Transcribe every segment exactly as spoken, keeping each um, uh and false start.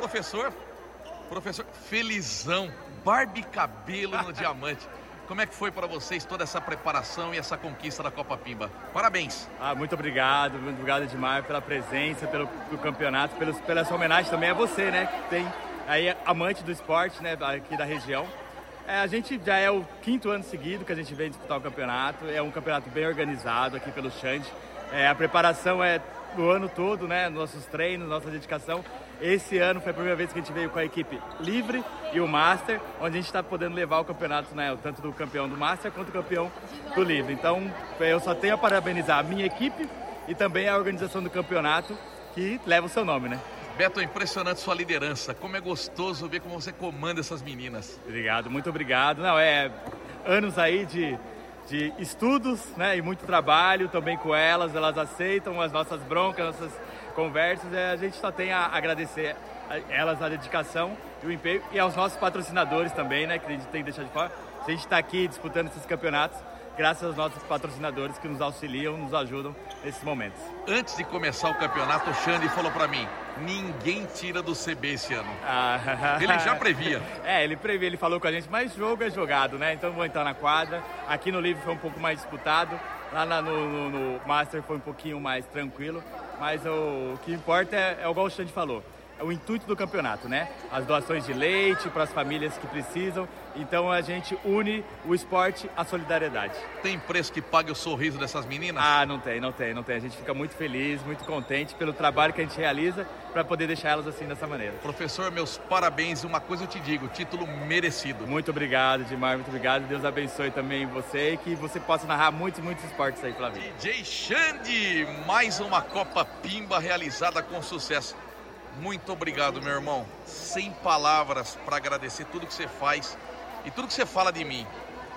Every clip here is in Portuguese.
professor, professor, felizão, barba e cabelo no diamante. Como é que foi para vocês toda essa preparação e essa conquista da Copa Pimba? Parabéns. Ah, muito obrigado, muito obrigado demais pela presença, pelo, pelo campeonato, pelos, pela sua homenagem também a você, né? Que tem aí amante do esporte, né? Aqui da região. É, a gente já é o quinto ano seguido que a gente vem disputar o campeonato. É um campeonato bem organizado aqui pelo Xande. É, a preparação é o ano todo, né? Nossos treinos, nossa dedicação. Esse ano foi a primeira vez que a gente veio com a equipe livre e o Master, onde a gente está podendo levar o campeonato, né, tanto do campeão do Master quanto do campeão do livre. Então, eu só tenho a parabenizar a minha equipe e também a organização do campeonato, que leva o seu nome, né? Beto, é impressionante sua liderança. Como é gostoso ver como você comanda essas meninas. Obrigado, muito obrigado. Não, é anos aí de, de estudos, né, e muito trabalho também com elas. Elas aceitam as nossas broncas, nossas conversas. A gente só tem a agradecer a elas a dedicação e o empenho, e aos nossos patrocinadores também, né, que a gente tem que deixar de fora. A gente está aqui disputando esses campeonatos graças aos nossos patrocinadores que nos auxiliam, nos ajudam nesses momentos. Antes de começar o campeonato, o Xande falou para mim: ninguém tira do C B esse ano. Ah, ele já previa. É, ele previa, ele falou com a gente, mas jogo é jogado, né? Então vou entrar na quadra. Aqui no livre foi um pouco mais disputado, lá na, no, no, no Master foi um pouquinho mais tranquilo, mas o, o que importa é, é igual o Xande falou. É o intuito do campeonato, né? As doações de leite para as famílias que precisam. Então a gente une o esporte à solidariedade. Tem preço que pague o sorriso dessas meninas? Ah, não tem, não tem, não tem. A gente fica muito feliz, muito contente pelo trabalho que a gente realiza para poder deixar elas assim dessa maneira. Professor, meus parabéns. Uma coisa eu te digo, título merecido. Muito obrigado, Dimar, muito obrigado. Deus abençoe também você e que você possa narrar muitos, muitos esportes aí pela vida. D J Xande, mais uma Copa Pimba realizada com sucesso. Muito obrigado, meu irmão. Sem palavras para agradecer tudo que você faz e tudo que você fala de mim.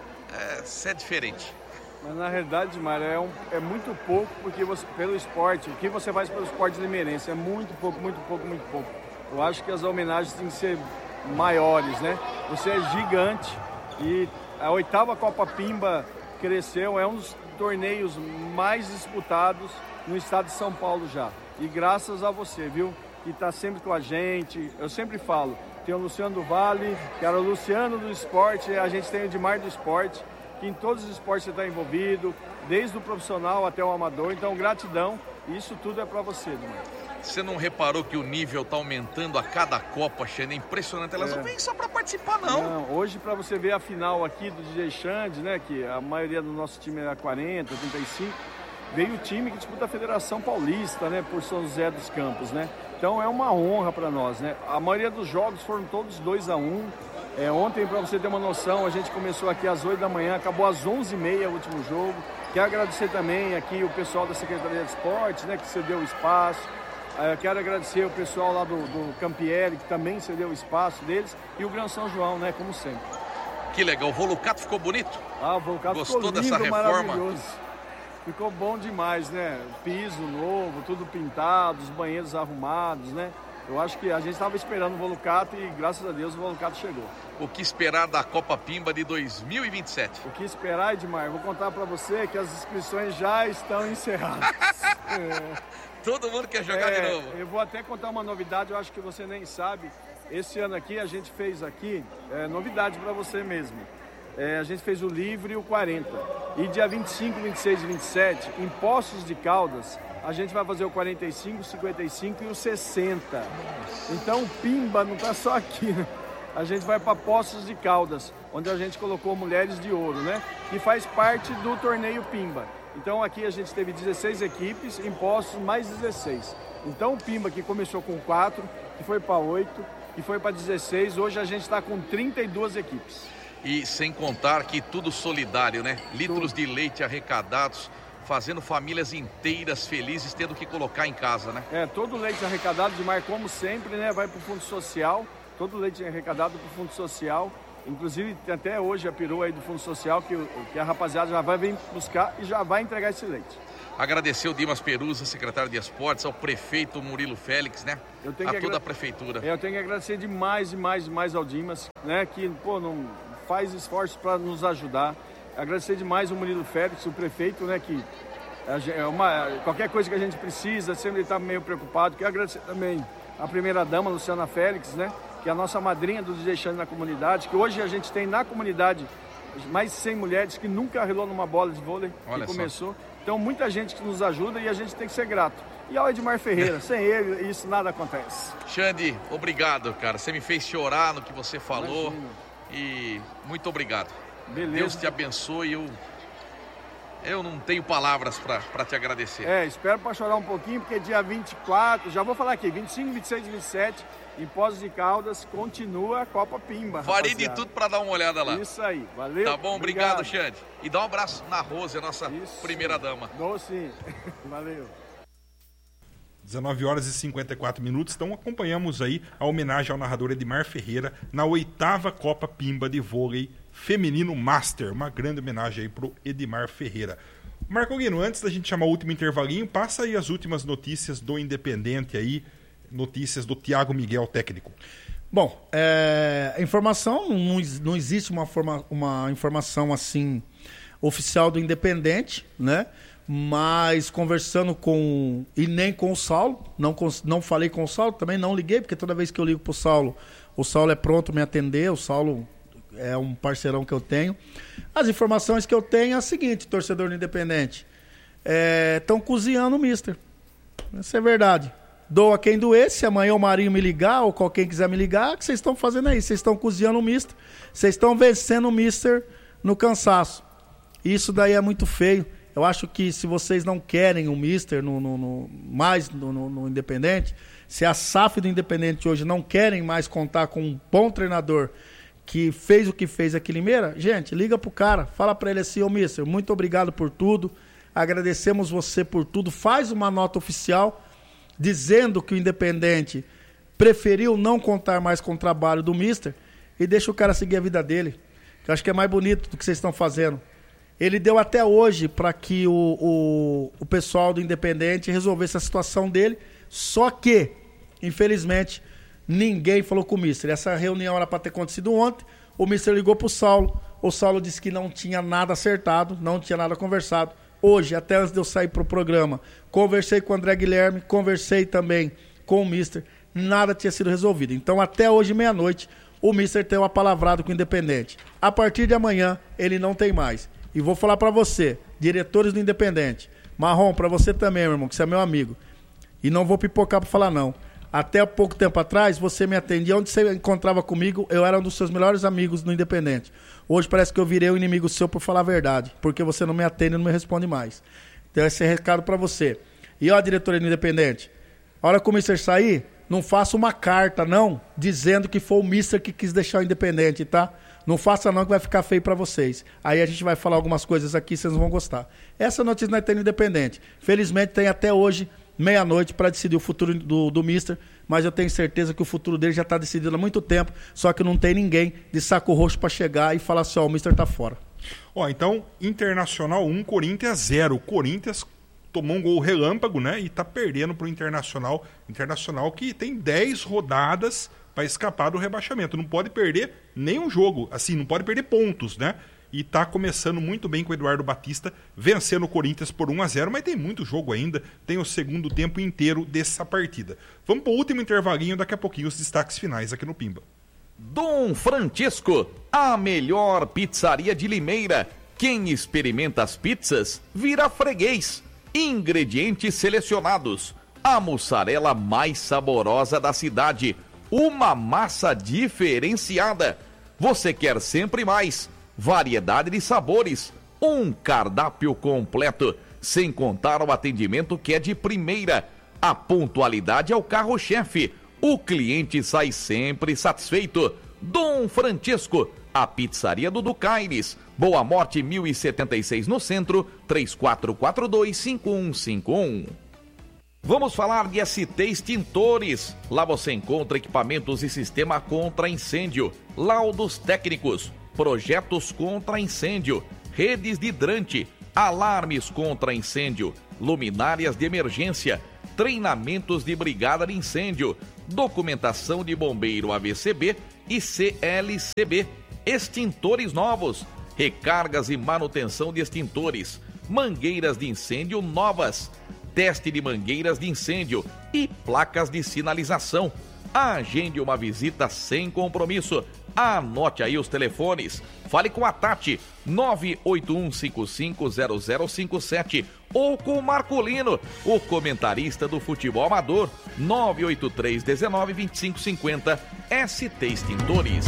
É, você é diferente. Mas na realidade, Mário, é, um, é muito pouco porque você, pelo esporte. O que você faz pelo esporte limeirense é muito pouco, muito pouco, muito pouco. Eu acho que as homenagens têm que ser maiores, né? Você é gigante e a oitava Copa Pimba cresceu, é um dos torneios mais disputados no estado de São Paulo já. E graças a você, viu? Que está sempre com a gente. Eu sempre falo, tem o Luciano do Vale, que era o Luciano do esporte, a gente tem o Edmar do esporte, que em todos os esportes você está envolvido, desde o profissional até o amador. Então, gratidão, e isso tudo é para você, Edmar. Você não reparou que o nível está aumentando a cada Copa, Xande? É impressionante. Elas é. não vêm só para participar, não. Não, hoje para você ver a final aqui do D J Xande, né, que a maioria do nosso time era quarenta, trinta e cinco, veio o time que disputa a Federação Paulista, né, por São José dos Campos, né? Então é uma honra para nós, né? A maioria dos jogos foram todos dois a um. É, ontem, para você ter uma noção, a gente começou aqui às oito da manhã, acabou às onze e meia o último jogo. Quero agradecer também aqui o pessoal da Secretaria de Esportes, né, que cedeu o espaço. Eu quero agradecer o pessoal lá do, do Campieri, que também cedeu o espaço deles. E o Grão São João, né, como sempre. Que legal. O Volucato ficou bonito? Ah, o Volucato Gostou ficou lindo, dessa reforma? Maravilhoso. Ficou bom demais, né? Piso novo, tudo pintado, os banheiros arrumados, né? Eu acho que a gente estava esperando o Volucato e, graças a Deus, o Volucato chegou. O que esperar da Copa Pimba de dois mil e vinte e sete? O que esperar, Edmar? Vou contar para você que as inscrições já estão encerradas. é. Todo mundo quer jogar é, de novo. Eu vou até contar uma novidade, eu acho que você nem sabe. Esse ano aqui, a gente fez aqui, é, novidade para você mesmo. É, a gente fez o livre e o quarenta. E dia vinte e cinco, vinte e seis e vinte e sete, em Poços de Caldas, a gente vai fazer o quarenta e cinco, o cinquenta e cinco e o sessenta. Então o Pimba não está só aqui, né? A gente vai para Poços de Caldas, onde a gente colocou Mulheres de Ouro, né? Que faz parte do torneio Pimba. Então aqui a gente teve dezesseis equipes, em Poços mais dezesseis. Então o Pimba que começou com quatro, que foi para oito, que foi para dezesseis, hoje a gente está com trinta e duas equipes. E sem contar que tudo solidário, né? Litros tudo. de leite arrecadados, fazendo famílias inteiras felizes, tendo que colocar em casa, né? É, todo o leite arrecadado, Dimar, como sempre, né? Vai para o Fundo Social, todo o leite arrecadado para o Fundo Social. Inclusive, até hoje a perua aí do Fundo Social, que, que a rapaziada já vai vir buscar e já vai entregar esse leite. Agradecer o Dimas Perusa, secretário de Esportes, ao prefeito Murilo Félix, né? Eu tenho a que toda agra... a prefeitura. Eu tenho que agradecer demais, demais, demais ao Dimas, né? Que, pô, não faz esforços para nos ajudar. Agradecer demais o Murilo Félix, o prefeito, né? Que é uma, qualquer coisa que a gente precisa, sempre ele está meio preocupado. Quero agradecer também a primeira-dama, Luciana Félix, né? Que é a nossa madrinha do Deixando na Comunidade, que hoje a gente tem na comunidade mais de cem mulheres que nunca arrelou numa bola de vôlei, Olha que começou. Só. Então, muita gente que nos ajuda e a gente tem que ser grato. E ao Edmar Ferreira, sem ele, isso nada acontece. Xande, obrigado, cara. Você me fez chorar no que você falou. Imagina. E muito obrigado. Beleza. Deus te abençoe. Eu, eu não tenho palavras para te agradecer. É, espero para chorar um pouquinho, porque dia vinte e quatro, já vou falar aqui, vinte e cinco, vinte e seis e vinte e sete, em Poços de Caldas, continua a Copa Pimba. Farei rapaziada. de tudo para dar uma olhada lá. Isso aí, valeu. Tá bom, obrigado, obrigado Xande. E dá um abraço na Rose, a nossa Isso. primeira dama. Dou sim, valeu. dezenove horas e cinquenta e quatro minutos, então acompanhamos aí a homenagem ao narrador Edmar Ferreira na oitava Copa Pimba de Vôlei Feminino Master, uma grande homenagem aí pro Edmar Ferreira. Marco Guino, antes da gente chamar o último intervalinho, passa aí as últimas notícias do Independente aí, notícias do Thiago Miguel, técnico. Bom, é, informação, não, não existe uma, forma, uma informação assim oficial do Independente, né? Mas conversando com, e nem com o Saulo, não, não falei com o Saulo, também não liguei, porque toda vez que eu ligo pro Saulo, o Saulo é pronto a me atender, o Saulo é um parceirão que eu tenho. As informações que eu tenho é a seguinte, torcedor do Independente, estão é, cozinhando o mister, isso é verdade. Doa quem doer, se amanhã o Marinho me ligar, ou qualquer quiser me ligar, o que vocês estão fazendo aí? Vocês estão cozinhando o mister, vocês estão vencendo o mister no cansaço. Isso daí é muito feio. Eu acho que se vocês não querem o mister no, no, no, mais no, no, no Independente, se a S A F do Independente hoje não querem mais contar com um bom treinador que fez o que fez aqui em Limeira, gente, liga pro cara, fala pra ele assim, ô mister, muito obrigado por tudo, agradecemos você por tudo, faz uma nota oficial dizendo que o Independente preferiu não contar mais com o trabalho do mister e deixa o cara seguir a vida dele. Eu acho que é mais bonito do que vocês estão fazendo. Ele deu até hoje para que o, o, o pessoal do Independente resolvesse a situação dele, só que, infelizmente, ninguém falou com o mister. Essa reunião era para ter acontecido ontem, o mister ligou para o Saulo, o Saulo disse que não tinha nada acertado, não tinha nada conversado. Hoje, até antes de eu sair para o programa, conversei com o André Guilherme, conversei também com o mister, nada tinha sido resolvido. Então, até hoje, meia-noite, o mister tem uma palavrada com o Independente. A partir de amanhã, ele não tem mais. E vou falar para você, diretores do Independente, Marrom, para você também, meu irmão, que você é meu amigo. E não vou pipocar para falar não. Até há pouco tempo atrás, você me atendia, onde você encontrava comigo, eu era um dos seus melhores amigos no Independente. Hoje parece que eu virei um inimigo seu por falar a verdade, porque você não me atende e não me responde mais. Então esse é recado para você. E ó, diretoria do Independente, a hora que o mister sair, não faça uma carta, não, dizendo que foi o mister que quis deixar o Independente, tá? Não faça não que vai ficar feio pra vocês. Aí a gente vai falar algumas coisas aqui, vocês não vão gostar. Essa notícia nós temos Independente. Felizmente tem até hoje, meia-noite, para decidir o futuro do, do mister, mas eu tenho certeza que o futuro dele já está decidido há muito tempo, só que não tem ninguém de saco roxo para chegar e falar assim, ó, o mister tá fora. Ó, então, Internacional um, Corinthians zero. O Corinthians tomou um gol relâmpago, né, e tá perdendo pro Internacional. Internacional que tem dez rodadas para escapar do rebaixamento. Não pode perder nenhum jogo, assim, não pode perder pontos, né? E tá começando muito bem com o Eduardo Batista, vencendo o Corinthians por um a zero, mas tem muito jogo ainda, tem o segundo tempo inteiro dessa partida. Vamos pro último intervalinho, daqui a pouquinho os destaques finais aqui no Pimba. Dom Francisco, a melhor pizzaria de Limeira. Quem experimenta as pizzas, vira freguês. Ingredientes selecionados. A mussarela mais saborosa da cidade. Uma massa diferenciada. Você quer sempre mais. Variedade de sabores. Um cardápio completo. Sem contar o atendimento que é de primeira. A pontualidade é o carro-chefe. O cliente sai sempre satisfeito. Dom Francisco, a pizzaria do Ducaires. Boa Morte mil e setenta e seis no centro. três quatro quatro dois, cinco um cinco um. Vamos falar de S T Extintores. Lá você encontra equipamentos e sistema contra incêndio, laudos técnicos, projetos contra incêndio, redes de hidrante, alarmes contra incêndio, luminárias de emergência, treinamentos de brigada de incêndio, documentação de bombeiro A V C B e C L C B, extintores novos, recargas e manutenção de extintores, mangueiras de incêndio novas, teste de mangueiras de incêndio e placas de sinalização. Agende uma visita sem compromisso. Anote aí os telefones. Fale com a Tati, nove oito um cinco cinco zero zero cinco sete, ou com o Marcolino, o comentarista do futebol amador, nove oito três um nove dois cinco cinco zero. S T Extintores.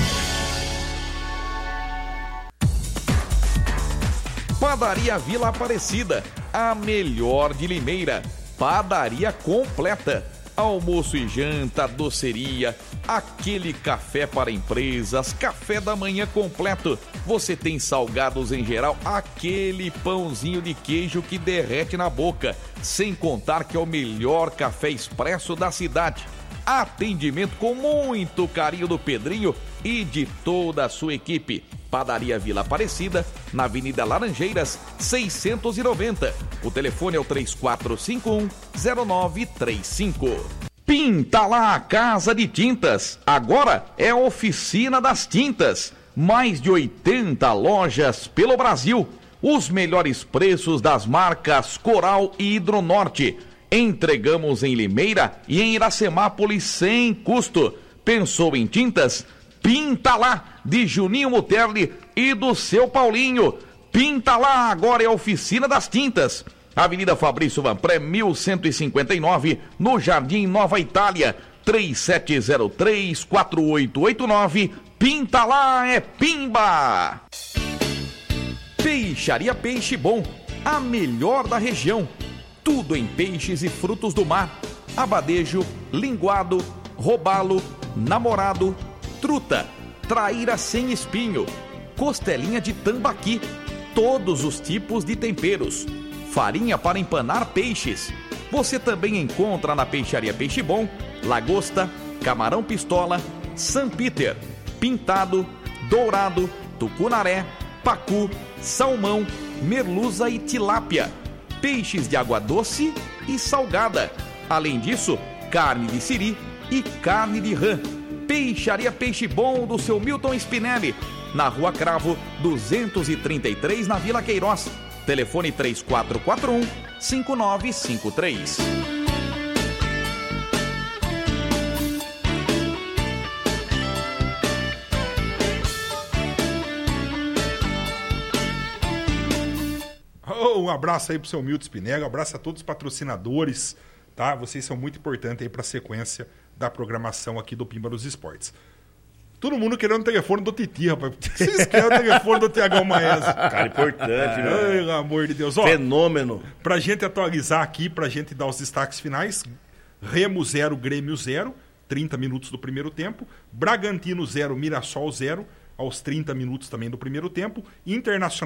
Padaria Vila Aparecida, a melhor de Limeira. Padaria completa. Almoço e janta, doceria, aquele café para empresas, café da manhã completo. Você tem salgados em geral, aquele pãozinho de queijo que derrete na boca. Sem contar que é o melhor café expresso da cidade. Atendimento com muito carinho do Pedrinho e de toda a sua equipe. Padaria Vila Aparecida, na Avenida Laranjeiras, seiscentos e noventa. O telefone é o três quatro cinco um zero nove três cinco. Pinta lá a Casa de Tintas. Agora é a Oficina das Tintas. Mais de oitenta lojas pelo Brasil. Os melhores preços das marcas Coral e Hidronorte. Entregamos em Limeira e em Iracemápolis sem custo. Pensou em tintas? Pinta lá, de Juninho Muterli e do seu Paulinho. Pinta lá, agora é a Oficina das Tintas. Avenida Fabrício Vanpré, mil cento e cinquenta e nove, no Jardim Nova Itália. três sete zero três, quatro oito oito nove. Pinta lá, é Pimba! Peixaria Peixe Bom, a melhor da região. Tudo em peixes e frutos do mar. Abadejo, linguado, robalo, namorado, truta, traíra sem espinho, costelinha de tambaqui, todos os tipos de temperos, farinha para empanar peixes. Você também encontra na Peixaria Peixe Bom, lagosta, camarão pistola, San Peter, pintado, dourado, tucunaré, pacu, salmão, merluza e tilápia, peixes de água doce e salgada. Além disso, carne de siri e carne de rã. Peixaria Peixe Bom do seu Milton Spinelli, na Rua Cravo, duzentos e trinta e três, na Vila Queiroz. Telefone três quatro quatro um, cinco nove cinco três. Oh, um abraço aí pro seu Milton Spinelli, um abraço a todos os patrocinadores, tá? Vocês são muito importantes aí pra sequência da programação aqui do Pimba dos Esportes. Todo mundo querendo o telefone do Titi, rapaz. Vocês querem o telefone do Tiagão Maese? Cara, importante, meu. Pelo amor de Deus. Ó, fenômeno. Pra gente atualizar aqui, pra gente dar os destaques finais, Remo zero, Grêmio zero, trinta minutos do primeiro tempo. Bragantino zero, Mirassol zero, aos trinta minutos também do primeiro tempo. Internacional